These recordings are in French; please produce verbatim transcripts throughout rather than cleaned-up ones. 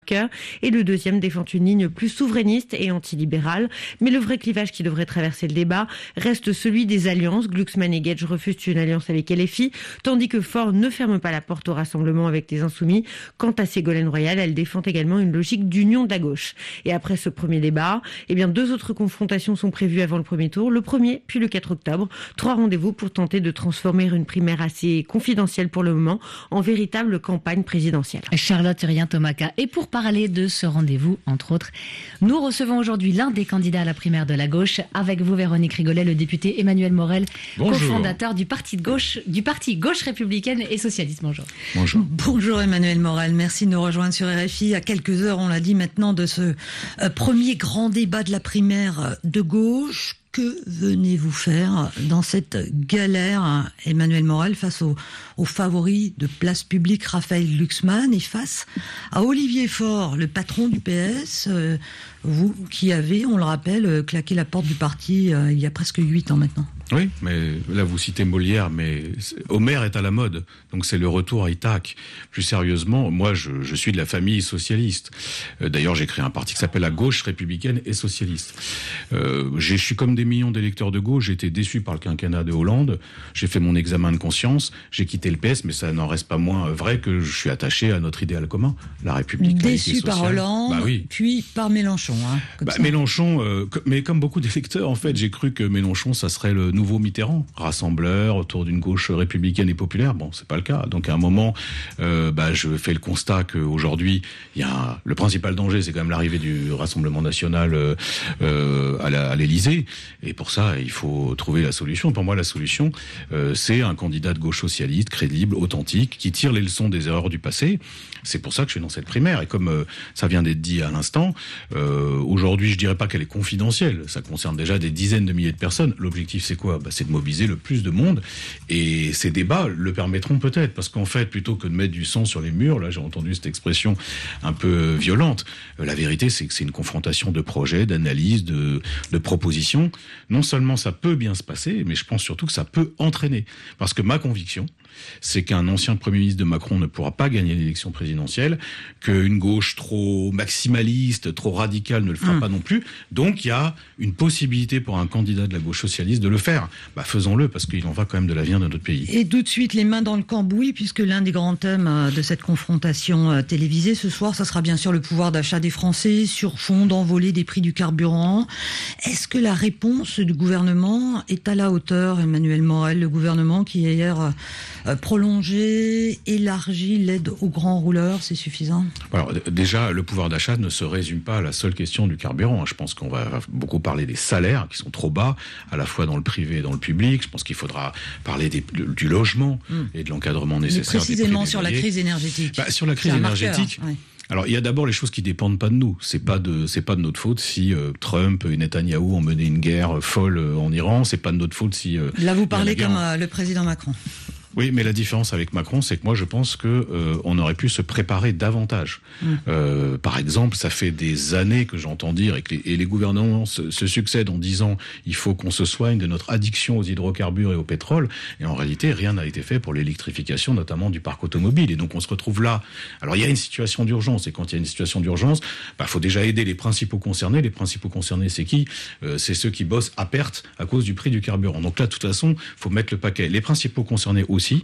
Yorker, et le deuxième défend une ligne plus souverainiste et antilibérale. Mais le vrai clivage qui devrait traverser le débat reste celui des alliances. Glucksmann et Gage refusent une alliance avec L F I, tandis que Faure ne ferme pas la porte au rassemblement avec les Insoumis. Quant à Ségolène Royal, elle défend également une logique d'union de la gauche. Et après ce premier débat, eh bien deux autres confrontations sont prévues avant le premier tour, le premier puis le quatre octobre. Trois rendez-vous pour tenter de transformer une primaire assez confidentielle pour le moment en véritable campagne présidentielle. Charlotte Urien-Tomaka. Et pour parler de ce rendez-vous, entre autres, nous recevons aujourd'hui l'un des candidats à la primaire de la gauche. Avec vous, Véronique Rigolet, le député Emmanuel Morel, Bonjour. cofondateur du parti de gauche, du parti Gauche Républicaine et Socialiste. Bonjour. Bonjour. Bonjour Emmanuel Morel, merci de nous rejoindre sur R F I à quelques heures, on l'a dit maintenant, de ce euh, premier grand débat de la primaire de gauche. Que venez-vous faire dans cette galère, Emmanuel Morel, face au, au favori de Place Publique, Raphaël Glucksmann, et face à Olivier Faure, le patron du P S, euh, vous qui avez, on le rappelle, claqué la porte du parti euh, il y a presque huit ans maintenant. Oui, mais là vous citez Molière, mais Homère est à la mode, donc c'est le retour à Ithaque. Plus sérieusement, moi je, je suis de la famille socialiste. Euh, d'ailleurs j'ai créé un parti qui s'appelle la Gauche Républicaine et Socialiste. Euh, je suis comme des millions d'électeurs de gauche, j'ai été déçu par le quinquennat de Hollande, j'ai fait mon examen de conscience, j'ai quitté le P S, mais ça n'en reste pas moins vrai que je suis attaché à notre idéal commun, la République. Déçu par Hollande, bah oui. Puis par Mélenchon. Hein, bah, Mélenchon, euh, mais comme beaucoup d'électeurs en fait, j'ai cru que Mélenchon ça serait le nouveau Mitterrand, rassembleur autour d'une gauche républicaine et populaire. Bon, c'est pas le cas. Donc à un moment, euh, bah, je fais le constat qu'aujourd'hui, il y a un... le principal danger, c'est quand même l'arrivée du Rassemblement national euh, euh, à l'Élysée. Et pour ça, il faut trouver la solution. Pour moi, la solution, euh, c'est un candidat de gauche socialiste, crédible, authentique, qui tire les leçons des erreurs du passé. C'est pour ça que je suis dans cette primaire. Et comme euh, ça vient d'être dit à l'instant, euh, aujourd'hui, je dirais pas qu'elle est confidentielle. Ça concerne déjà des dizaines de milliers de personnes. L'objectif, c'est quoi ? Bah, c'est de mobiliser le plus de monde. Et ces débats le permettront peut-être. Parce qu'en fait, plutôt que de mettre du sang sur les murs, là, j'ai entendu cette expression un peu violente, euh, la vérité, c'est que c'est une confrontation de projets, d'analyses, de, de propositions. Non seulement ça peut bien se passer, mais je pense surtout que ça peut entraîner. Parce que ma conviction, c'est qu'un ancien Premier ministre de Macron ne pourra pas gagner l'élection présidentielle, qu'une gauche trop maximaliste, trop radicale ne le fera mmh. pas non plus. Donc il y a une possibilité pour un candidat de la gauche socialiste de le faire. Bah, faisons-le, parce qu'il en va quand même de l'avenir de notre pays. Et tout de suite, les mains dans le cambouis, puisque l'un des grands thèmes de cette confrontation télévisée ce soir, ça sera bien sûr le pouvoir d'achat des Français sur fond d'envolée des prix du carburant. Est-ce que la réponse du gouvernement est à la hauteur, Emmanuel Morel, le gouvernement qui hier euh, prolongé, élargi l'aide aux grands rouleurs, c'est suffisant? Alors déjà, le pouvoir d'achat ne se résume pas à la seule question du carburant. Je pense qu'on va beaucoup parler des salaires qui sont trop bas, à la fois dans le privé et dans le public. Je pense qu'il faudra parler des, du logement mmh. et de l'encadrement nécessaire. Mais précisément sur la crise énergétique. Bah, sur la crise énergétique. Marqueur, ouais. Alors il y a d'abord les choses qui dépendent pas de nous. C'est pas de c'est pas de notre faute si euh, Trump et Netanyahou ont mené une guerre euh, folle euh, en Iran. C'est pas de notre faute si. Euh, Là vous parlez comme euh, le président Macron. Oui, mais la différence avec Macron, c'est que moi, je pense que euh, on aurait pu se préparer davantage. Mmh. Euh, par exemple, ça fait des années que j'entends dire et que les, et les gouvernements se, se succèdent en disant il faut qu'on se soigne de notre addiction aux hydrocarbures et au pétrole. Et en réalité, rien n'a été fait pour l'électrification, notamment du parc automobile. Et donc, on se retrouve là. Alors, il y a une situation d'urgence. Et quand il y a une situation d'urgence, bah, faut déjà aider les principaux concernés. Les principaux concernés, c'est qui ? euh, C'est ceux qui bossent à perte à cause du prix du carburant. Donc là, de toute façon, faut mettre le paquet. Les principaux concernés aussi. Aussi.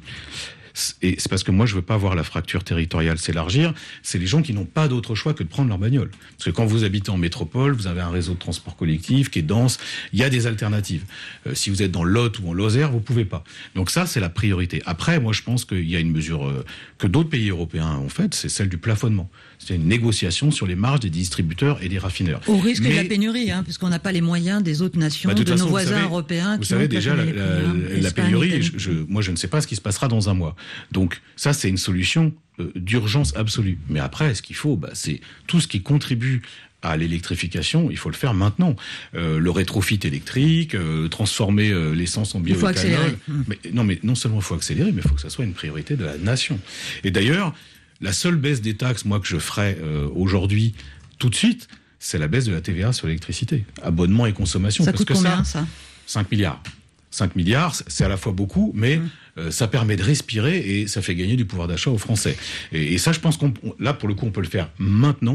Et c'est parce que moi, je veux pas voir la fracture territoriale s'élargir. C'est les gens qui n'ont pas d'autre choix que de prendre leur bagnole. Parce que quand vous habitez en métropole, vous avez un réseau de transport collectif qui est dense. Il y a des alternatives. Euh, si vous êtes dans le Lot ou en Lozère, vous pouvez pas. Donc ça, c'est la priorité. Après, moi, je pense qu'il y a une mesure euh, que d'autres pays européens ont faite, c'est celle du plafonnement. C'est une négociation sur les marges des distributeurs et des raffineurs. Au risque Mais, de la pénurie, hein, puisqu'on n'a pas les moyens des autres nations, bah de, de nos voisins savez, européens. Vous qui savez déjà, la, les la, la, la pénurie, je, je, moi, je ne sais pas ce qui se passera dans un mois. Donc ça, c'est une solution euh, d'urgence absolue. Mais après, ce qu'il faut, bah, c'est tout ce qui contribue à l'électrification, il faut le faire maintenant. Euh, le rétrofit électrique, euh, transformer euh, l'essence en bioéthanol. Il faut accélérer. Mais, non, mais non seulement il faut accélérer, mais il faut que ça soit une priorité de la nation. Et d'ailleurs, la seule baisse des taxes, moi, que je ferais euh, aujourd'hui, tout de suite, c'est la baisse de la T V A sur l'électricité. Abonnement et consommation. Ça parce coûte que combien, ça, ça cinq milliards. cinq milliards, c'est à la fois beaucoup, mais mmh. euh, ça permet de respirer et ça fait gagner du pouvoir d'achat aux Français. Et, et ça, je pense qu'on, là, pour le coup, on peut le faire maintenant.